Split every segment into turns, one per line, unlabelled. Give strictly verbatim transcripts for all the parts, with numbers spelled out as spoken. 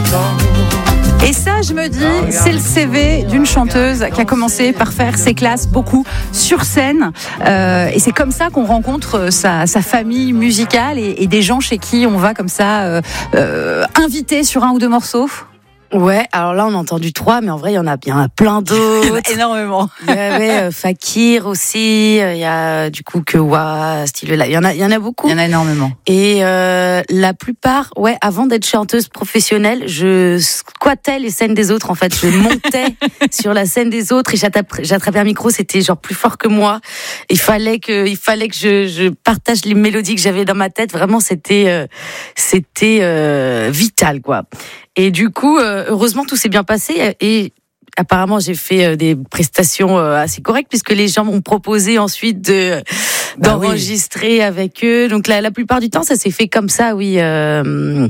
Et ça, je me dis, c'est le C V d'une chanteuse qui a commencé par faire ses classes beaucoup sur scène. Euh, et c'est comme ça qu'on rencontre sa, sa famille musicale et, et des gens chez qui on va comme ça euh, euh, inviter sur un ou deux morceaux.
Ouais, alors là on a entendu trois, mais en vrai il y en a bien plein d'autres.
Il y en a énormément.
Il y avait euh, Fakir aussi, il y a du coup Kewa, style là, il y en a, il y en a beaucoup.
Il y en a énormément.
Et euh, la plupart, ouais, avant d'être chanteuse professionnelle, je squattais les scènes des autres en fait, je montais sur la scène des autres et j'attrapais, j'attrapais un micro, c'était genre plus fort que moi. Il fallait que, il fallait que je, je partage les mélodies que j'avais dans ma tête. Vraiment, c'était, euh, c'était euh, vital quoi. Et du coup, euh, heureusement, tout s'est bien passé. Et apparemment, j'ai fait euh, des prestations euh, assez correctes puisque les gens m'ont proposé ensuite de
bah
d'enregistrer oui. avec eux. Donc la, la plupart du temps, ça s'est fait comme ça, oui, euh,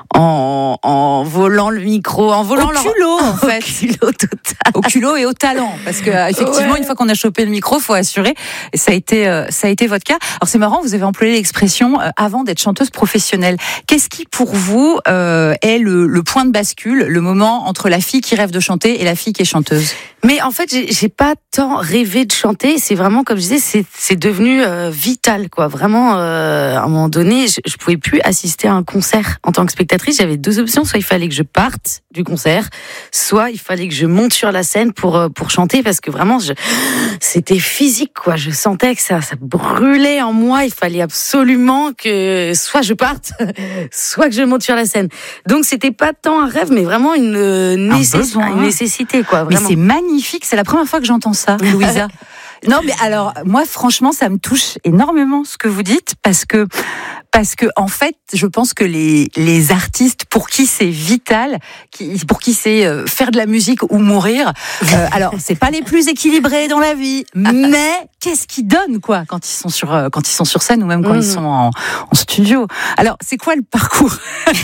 en, en volant le micro, en volant
au culot, leur... en fait,
au culot total,
au culot et au talent, parce que effectivement, ouais. une fois qu'on a chopé le micro, faut assurer. Et ça a été, euh, ça a été votre cas. Alors c'est marrant, vous avez employé l'expression euh, avant d'être chanteuse professionnelle. Qu'est-ce qui, pour vous, euh, est le, le point de bascule, le moment entre la fille qui rêve de chanter et la fille qui est chanteuse?
Mais en fait, j'ai, j'ai pas tant rêvé de chanter. C'est vraiment, comme je disais, c'est, c'est devenu euh, vital, quoi. Vraiment, euh, à un moment donné, je, je pouvais plus assister à un concert en tant que spectatrice. J'avais deux options. Soit il fallait que je parte du concert, soit il fallait que je monte sur la scène pour euh, pour chanter, parce que vraiment, je, c'était physique, quoi. Je sentais que ça, ça brûlait en moi. Il fallait absolument que soit je parte, soit que je monte sur la scène. Donc, c'était pas tant un rêve, mais vraiment une, nécess- une nécessité, quoi. Vraiment.
Mais c'est magnifique. C'est la première fois que j'entends ça, Louisa. Non, mais alors, moi, franchement, ça me touche énormément ce que vous dites, parce que, parce que, en fait, je pense que les, les artistes pour qui c'est vital, qui, pour qui c'est euh, faire de la musique ou mourir, euh, alors, c'est pas les plus équilibrés dans la vie, mais qu'est-ce qu'ils donnent, quoi, quand ils sont sur, euh, quand ils sont sur scène ou même quand mmh. ils sont en, en studio. Alors, c'est quoi le parcours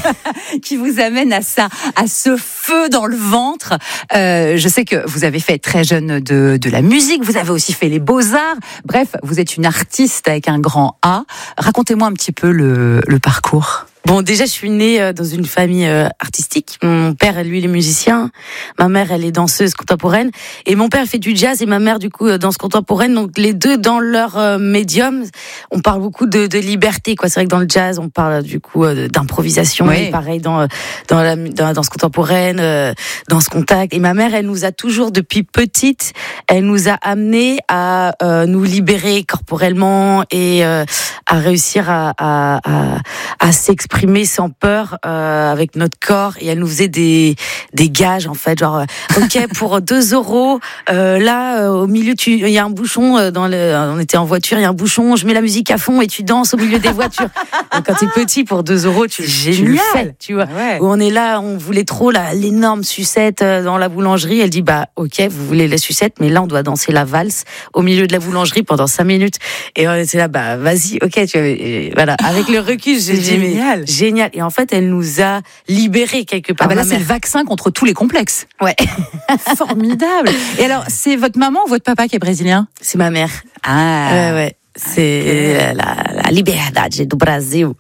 qui vous amène à ça, à ce feu dans le ventre? euh, Je sais que vous avez fait très jeune de, de la musique, vous avez aussi fait les beaux-arts. Bref, vous êtes une artiste avec un grand A. Racontez-moi un petit peu le, le parcours.
Bon, déjà, je suis née dans une famille artistique. Mon père, lui, il est musicien. Ma mère, elle est danseuse contemporaine. Et mon père fait du jazz et ma mère, du coup, danse contemporaine. Donc, les deux, dans leur médium, on parle beaucoup de, de liberté, quoi. C'est vrai que dans le jazz, on parle, du coup, d'improvisation. Oui. Et pareil, dans, dans, la, dans la danse contemporaine, dans ce contact. Et ma mère, elle nous a toujours, depuis petite, elle nous a amené à euh, nous libérer corporellement et euh, à réussir à, à, à, à s'exprimer sans peur euh, avec notre corps. Et elle nous faisait des des gages, en fait, genre ok, pour deux euros euh, là euh, au milieu tu il y a un bouchon euh, dans le on était en voiture, il y a un bouchon, je mets la musique à fond et tu danses au milieu des voitures. Donc, quand t'es petit, pour deux euros tu, tu le fais, tu vois. Ouais. Où on est là, on voulait trop la l'énorme sucette dans la boulangerie. Elle dit bah ok, vous voulez la sucette, mais là on doit danser la valse au milieu de la boulangerie pendant cinq minutes. Et on était là, bah vas-y, ok, tu vois. Et voilà, avec le recul, j'ai dit mais génial. Et en fait, elle nous a libérés quelque part.
Ah bah là, c'est le vaccin contre tous les complexes.
Ouais.
Formidable. Et alors, c'est votre maman ou votre papa qui est brésilien?
C'est ma mère.
Ah.
Ouais, ouais. C'est okay. la, la liberdade du Brasil.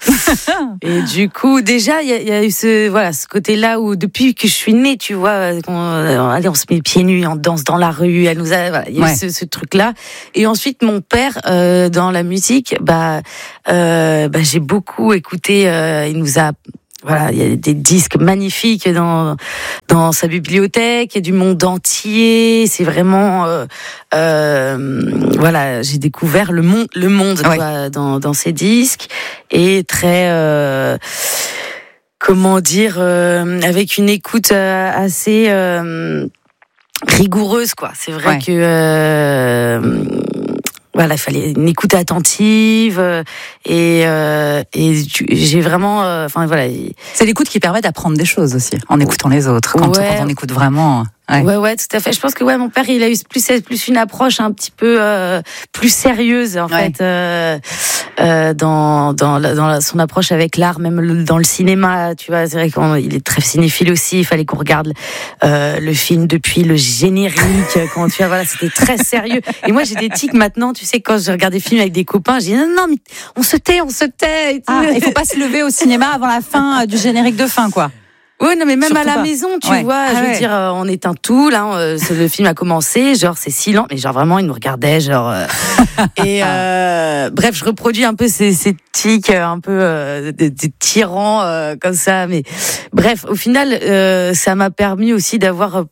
Et du coup, déjà, il y, y a eu ce, voilà, ce côté-là où, depuis que je suis née, tu vois, on, allez, on se met pieds nus, on danse dans la rue, elle nous a, voilà, il y a ouais. eu ce, ce truc-là. Et ensuite, mon père, euh, dans la musique, bah, euh, bah, j'ai beaucoup écouté, euh, il nous a, voilà, il y a des disques magnifiques dans dans sa bibliothèque, il y a du monde entier. C'est vraiment, euh, euh, voilà, j'ai découvert le monde, le monde ouais. quoi, dans dans ces disques et très, euh, comment dire, euh, avec une écoute euh, assez euh, rigoureuse, quoi. C'est vrai ouais. que euh, voilà, il fallait une écoute attentive et euh, et j'ai vraiment, enfin euh, voilà.
C'est l'écoute qui permet d'apprendre des choses aussi, en écoutant les autres. Quand, ouais. quand on écoute vraiment.
Ouais. ouais, ouais, tout à fait. Je pense que ouais, mon père, il a eu plus plus une approche un petit peu euh, plus sérieuse en ouais. fait euh, euh, dans dans la, dans la, son approche avec l'art, même le, dans le cinéma. Tu vois, c'est vrai qu'il est très cinéphile aussi. Il fallait qu'on regarde euh, le film depuis le générique. Quand tu vois, voilà, c'était très sérieux. Et moi, j'ai des tics maintenant. Tu sais, quand je regarde des films avec des copains, je dis non, non, mais on se tait, on se tait.
Ah, il faut pas se lever au cinéma avant la fin du générique de fin, quoi.
Ouais, non, mais même
Surtout
à la
pas.
maison, tu
Ouais.
vois,
Ah
je veux
ouais.
dire, euh, on éteint tout, là, euh, c'est- le film a commencé, genre, c'est silent, mais genre, vraiment, il nous regardait, genre, euh, et, euh, bref, je reproduis un peu ces, ces tics, euh, un peu, euh, des, des tyrans, euh, comme ça, mais, bref, au final, euh, ça m'a permis aussi d'avoir euh,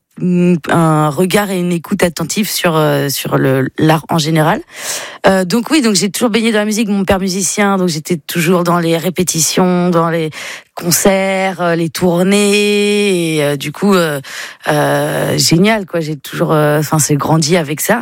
un regard et une écoute attentive sur euh, sur le l'art en général. Euh, donc oui, donc j'ai toujours baigné dans la musique. Mon père musicien, donc j'étais toujours dans les répétitions, dans les concerts, euh, les tournées. Et euh, du coup, euh, euh, génial quoi. J'ai toujours, enfin, c'est grandi avec ça.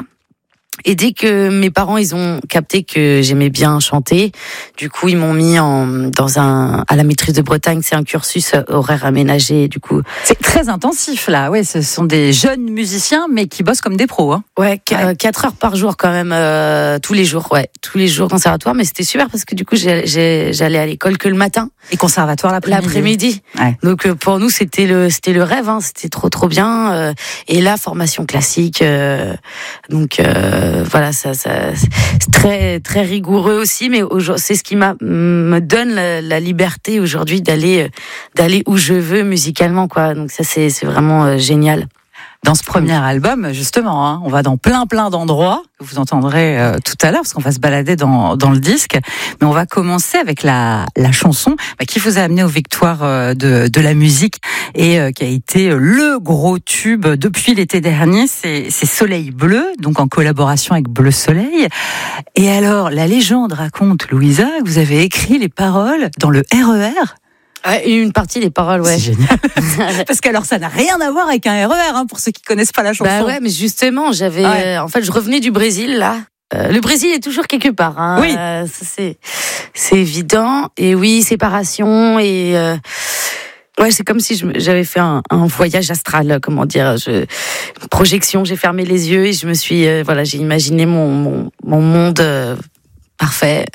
Et dès que mes parents ils ont capté que j'aimais bien chanter, du coup ils m'ont mis en dans un à la maîtrise de Bretagne, c'est un cursus horaire aménagé. Du coup
c'est très intensif là. Ouais, ce sont des jeunes musiciens mais qui bossent comme des pros. Hein.
Ouais, quatre heures par jour quand même, euh, tous les jours, ouais, tous les jours conservatoire. Mais c'était super parce que du coup j'ai, j'ai, j'allais à l'école que le matin.
Et conservatoire l'après-midi.
L'après-midi.
Ouais.
Donc euh, pour nous c'était le c'était le rêve, hein, c'était trop trop bien. Euh, et là formation classique, euh, donc. Euh, Voilà, ça, ça, c'est très, très rigoureux aussi, mais c'est ce qui m'a, me donne la, la liberté aujourd'hui d'aller, d'aller où je veux musicalement, quoi. Donc ça, c'est, c'est vraiment euh, génial.
Dans ce premier album, justement, hein, on va dans plein plein d'endroits que vous entendrez euh, tout à l'heure, parce qu'on va se balader dans dans le disque. Mais on va commencer avec la la chanson bah, qui vous a amené aux victoires euh, de de la musique et euh, qui a été le gros tube depuis l'été dernier. C'est c'est Soleil Bleu, donc en collaboration avec Bleu Soleil. Et alors, la légende raconte, Louisa, que vous avez écrit les paroles dans le R E R.
Une partie des paroles, ouais.
C'est génial. Parce que alors ça n'a rien à voir avec un R E R, hein, pour ceux qui connaissent pas la chanson.
Bah ouais, mais justement, j'avais,
ouais.
euh, en fait, je revenais du Brésil là. Euh, le Brésil est toujours quelque part, hein.
Oui.
Euh, ça, c'est, c'est évident. Et oui, séparation et. Euh... Ouais, c'est comme si je, j'avais fait un, un voyage astral, comment dire, je, projection. J'ai fermé les yeux et je me suis, euh, voilà, j'ai imaginé mon mon, mon monde. Euh, Parfait.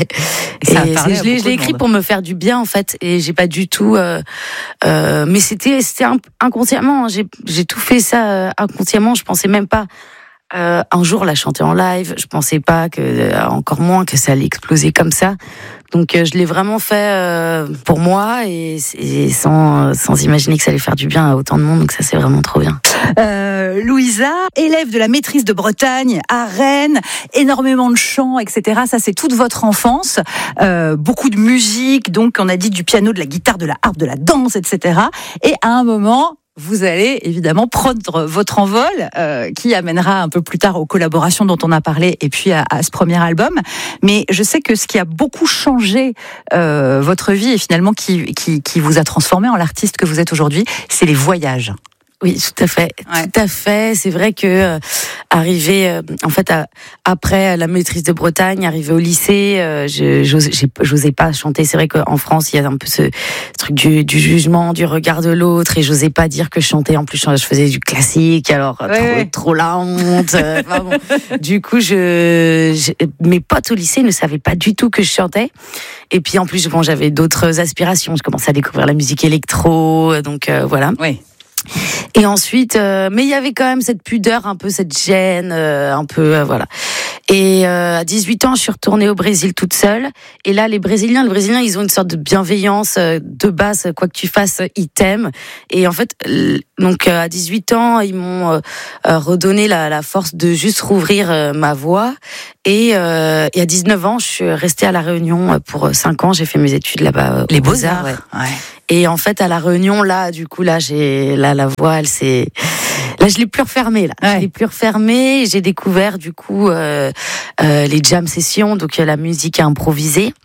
Et,
ça
et je l'ai, je l'ai écrit pour me faire du bien en fait, et j'ai pas du tout. Euh, euh, mais c'était, c'était inconsciemment. J'ai, j'ai tout fait ça euh, inconsciemment. Je pensais même pas euh, un jour la chanter en live. Je pensais pas que, euh, encore moins que ça allait exploser comme ça. Donc euh, je l'ai vraiment fait euh, pour moi et, et sans sans imaginer que ça allait faire du bien à autant de monde. Donc ça c'est vraiment trop bien.
Euh, Louisa, élève de la maîtrise de Bretagne à Rennes, énormément de chants, et cetera. Ça, c'est toute votre enfance. Euh, beaucoup de musique, donc on a dit du piano, de la guitare, de la harpe, de la danse, et cetera. Et à un moment, vous allez évidemment prendre votre envol, euh, qui amènera un peu plus tard aux collaborations dont on a parlé, et puis à, à ce premier album. Mais je sais que ce qui a beaucoup changé euh, votre vie et finalement qui, qui, qui vous a transformé en l'artiste que vous êtes aujourd'hui, c'est les voyages.
Oui, tout à fait,
ouais.
tout à fait. C'est vrai que euh, arrivé, euh, en fait, à, après la maîtrise de Bretagne, arrivé au lycée, euh, je j'osais, j'osais pas chanter. C'est vrai qu'en France, il y a un peu ce, ce truc du, du jugement, du regard de l'autre, et j'osais pas dire que je chantais. En plus, je faisais du classique, alors
ouais,
trop,
ouais.
trop la honte. Euh, bon. Du coup, je, je, mes potes au lycée ne savaient pas du tout que je chantais. Et puis en plus, bon, j'avais d'autres aspirations. Je commençais à découvrir la musique électro, donc euh, voilà.
Oui.
Et ensuite, euh, mais il y avait quand même cette pudeur, un peu cette gêne, euh, un peu, euh, voilà. Et euh, à dix-huit ans, je suis retournée au Brésil toute seule. Et là, les Brésiliens, les Brésiliens, ils ont une sorte de bienveillance euh, de base, quoi que tu fasses, ils t'aiment. Et en fait, l- donc euh, à dix-huit ans, ils m'ont euh, euh, redonné la, la force de juste rouvrir euh, ma voix. Et, euh, et à dix-neuf ans, je suis restée à La Réunion pour cinq ans. J'ai fait mes études là-bas. Euh,
les Beaux-Arts, ouais. ouais.
Et en fait, à La Réunion, là, du coup, là, j'ai, là, la voix, elle s'est, là, je l'ai plus refermée, là. Ouais. Je l'ai plus refermée. J'ai découvert, du coup, euh, euh, les jam sessions, donc la musique improvisée.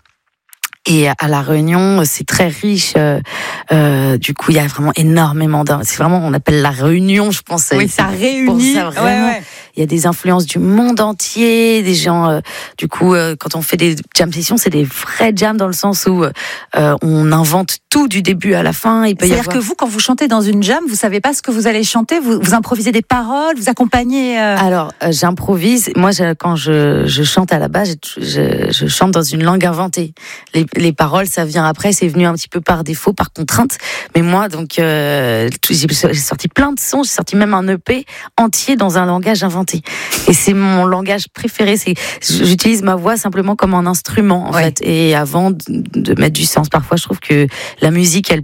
Et à La Réunion, c'est très riche. Euh, euh, du coup, il y a vraiment énormément d'un. C'est vraiment, on appelle la Réunion, je pense.
Oui, ça réunit.
Ça, vraiment. Ouais, ouais. Il y a des influences du monde entier, des gens. Euh, du coup, euh, quand on fait des jam sessions, c'est des vrais jams dans le sens où euh, on invente tout du début à la fin. Il peut y
C'est-à-dire
avoir...
que vous, quand vous chantez dans une jam, vous savez pas ce que vous allez chanter. Vous, vous improvisez des paroles, vous accompagnez. Euh...
Alors, euh, j'improvise. Moi, je, quand je, je chante à la base, je, je, je chante dans une langue inventée. Les, les paroles, ça vient après. C'est venu un petit peu par défaut, par contrainte. Mais moi, donc, euh, j'ai, j'ai sorti plein de sons. J'ai sorti même un E P entier dans un langage inventé. Et c'est mon langage préféré. C'est, j'utilise ma voix simplement comme un instrument, en ouais. fait. Et avant de, de mettre du sens, parfois, je trouve que la musique, elle parle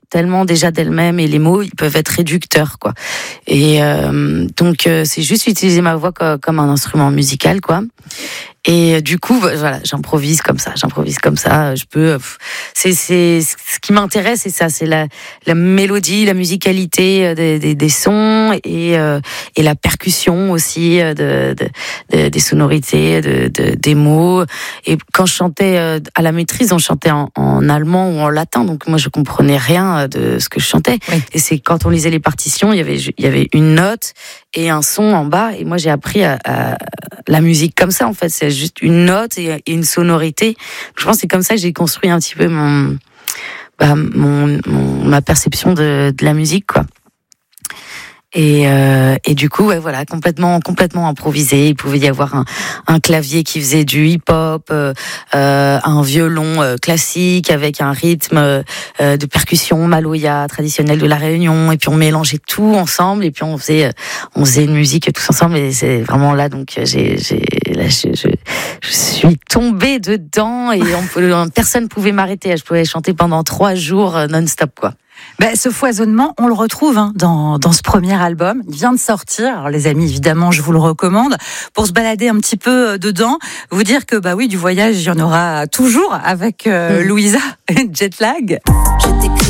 tellement déjà d'elle-même et les mots, ils peuvent être réducteurs, quoi. Et euh, donc, euh, c'est juste utiliser ma voix comme, comme un instrument musical, quoi. Et du coup, voilà, j'improvise comme ça, j'improvise comme ça. Je peux, c'est, c'est ce qui m'intéresse, c'est ça, c'est la, la mélodie, la musicalité des, des, des sons et euh, et la percussion aussi de, de, de des sonorités, de, de des mots. Et quand je chantais à la maîtrise, on chantait en, en allemand ou en latin, donc moi je comprenais rien de ce que je chantais. Oui. Et c'est quand on lisait les partitions, il y avait il y avait une note et un son en bas. Et moi j'ai appris à, à la musique comme ça, en fait, c'est juste une note et une sonorité. Je pense que c'est comme ça que j'ai construit un petit peu mon, bah, mon, mon ma perception de, de la musique, quoi. Et, euh, et du coup, ouais, voilà, complètement, complètement improvisé. Il pouvait y avoir un, un clavier qui faisait du hip-hop, euh, un violon euh, classique avec un rythme euh, de percussion maloya traditionnel de la Réunion. Et puis on mélangeait tout ensemble. Et puis on faisait, on faisait une musique tous ensemble. Et c'est vraiment là, donc j'ai, j'ai, là, je, je, je suis tombée dedans et on, personne pouvait m'arrêter. Je pouvais chanter pendant trois jours non-stop, quoi.
Ben, ce foisonnement, on le retrouve hein, dans, dans ce premier album. Il vient de sortir. Alors, les amis, évidemment, je vous le recommande. Pour se balader un petit peu dedans, vous dire que, bah oui, du voyage, il y en aura toujours avec euh, Louisa, Jetlag.